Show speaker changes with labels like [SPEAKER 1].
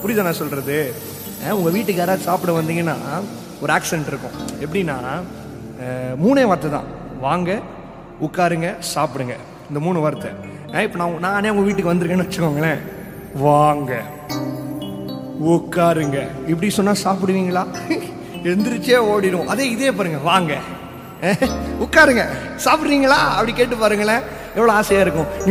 [SPEAKER 1] புரியுதா நான் சொல்றது? உங்கள் வீட்டுக்கு யாராவது சாப்பிட வந்தீங்கன்னா ஒரு ஆக்சென்ட் இருக்கும். எப்படின்னா 3 வார்த்தை தான், வாங்க, உட்காருங்க, சாப்பிடுங்க. இந்த 3 வார்த்தை. இப்போ நானே உங்கள் வீட்டுக்கு வந்திருக்கேன்னு வச்சுக்கோங்களேன், வாங்க, உட்காருங்க இப்படி சொன்னால் சாப்பிடுவீங்களா? எந்திரிச்சே ஓடிடும். இதே பாருங்க, வாங்க, உட்காருங்க, சாப்பிட்றீங்களா அப்படி கேட்டு பாருங்களேன், எவ்வளோ ஆசையாக இருக்கும்.